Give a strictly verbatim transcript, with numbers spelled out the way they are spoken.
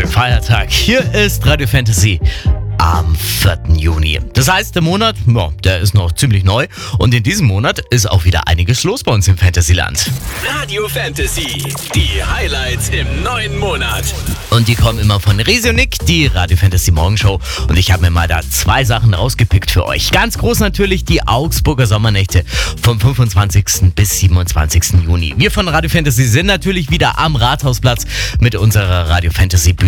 Feiertag. Hier ist Radio Fantasy am vierten Juni. Das heißt, der Monat, ja, der ist noch ziemlich neu und in diesem Monat ist auch wieder einiges los bei uns im Fantasyland. Radio Fantasy, die Highlights im neuen Monat. Und die kommen immer von Resi und Nick, die Radio Fantasy Morgenshow. Und ich habe mir mal da zwei Sachen rausgepickt für euch. Ganz groß natürlich die Augsburger Sommernächte vom fünfundzwanzigsten bis siebenundzwanzigsten Juni. Wir von Radio Fantasy sind natürlich wieder am Rathausplatz mit unserer Radio Fantasy Bühne.